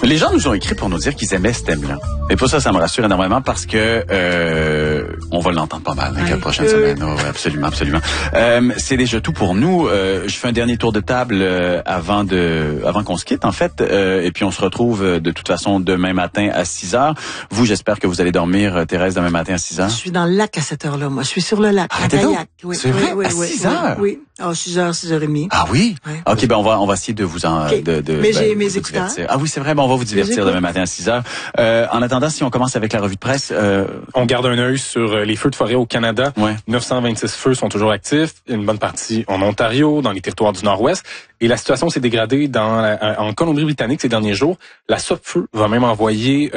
Les gens nous ont écrit pour nous dire qu'ils aimaient ce thème-là. Et pour ça me rassure énormément parce que on va l'entendre pas mal la prochaine semaine. Oh, absolument, absolument. C'est déjà tout pour nous. Je fais un dernier tour de table avant qu'on se quitte, en fait. Et puis on se retrouve de toute façon demain matin à 6h. Vous, j'espère que vous allez dormir, Thérèse, demain matin à 6h. Je suis dans le lac à cette heure-là, moi. Je suis sur le lac, à Kayak. Oui, c'est vrai? À 6h? Oui. Ah, 6h, 6h30. Ah oui? Ouais. OK, ben on va essayer de vous en... Okay. Mais j'ai mes écouteurs. Ah oui, c'est vrai, ben on va vous divertir demain matin à 6h. En attendant, si on commence avec la revue de presse... On garde un œil sur les feux de forêt au Canada. Ouais. 926 feux sont toujours actifs. Une bonne partie en Ontario, dans les territoires du Nord-Ouest. Et la situation s'est dégradée en Colombie-Britannique ces derniers jours. La SOPFEU va même envoyer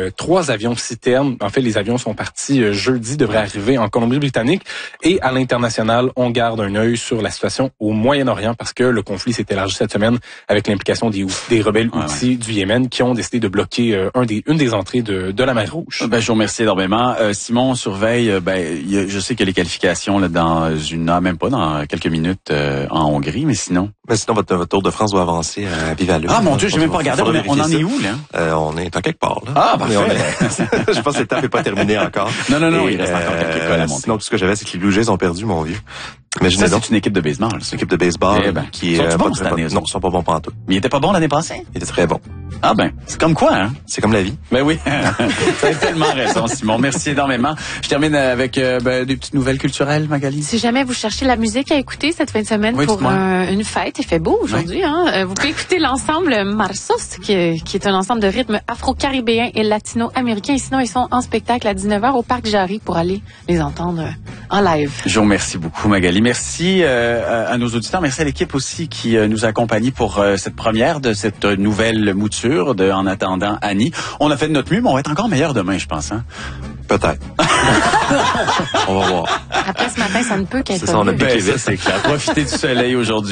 3 avions citernes. En fait, les avions sont partis jeudi, devraient arriver en Colombie-Britannique. Et à l'international, on garde un œil sur la situation au Moyen-Orient parce que le conflit s'est élargi cette semaine avec l'implication des rebelles Houthis du Yémen qui ont décidé de bloquer une des entrées de la mer Rouge. Ben, je vous remercie énormément. Simon, surveille, je sais qu'il y a les qualifications là, même pas dans quelques minutes en Hongrie, mais sinon... Mais sinon, votre Tour de France doit avancer à vive allure. Ah mon Dieu, j'ai même pas regardé. On en est où, là? On est à quelque part, là. Ah, parfait. Je pense que l'étape n'est pas terminée encore. Non, il reste encore quelques cols à monter. Sinon, tout ce que j'avais, c'est que les Blue Jays ont perdu, mon vieux. Imaginez ça, c'est une équipe de baseball. C'est une équipe de baseball qui sont est bons cette année. Non, ils sont pas bons pantoute. Mais ils étaient pas bons l'année passée? Ils étaient très bons. Ah ben, c'est comme quoi, hein? C'est comme la vie. Ben oui, tu as tellement raison, Simon. Merci énormément. Je termine avec des petites nouvelles culturelles, Magali. Si jamais vous cherchez la musique à écouter cette fin de semaine pour une fête, il fait beau aujourd'hui, hein? Vous pouvez écouter l'ensemble Marsos, qui est un ensemble de rythmes afro-caribéens et latino-américains. Et sinon, ils sont en spectacle à 19h au Parc Jarry pour aller les entendre en live. Je vous remercie beaucoup, Magali. Merci à nos auditeurs. Merci à l'équipe aussi qui nous a accompagnés pour cette première de cette nouvelle mouture de En attendant Annie. On a fait de notre mieux, mais on va être encore meilleur demain, je pense. Hein? Peut-être. On va voir. Après ce matin, ça ne peut qu'être C'est ça, on a piqué vite. C'est clair. Profitez du soleil aujourd'hui.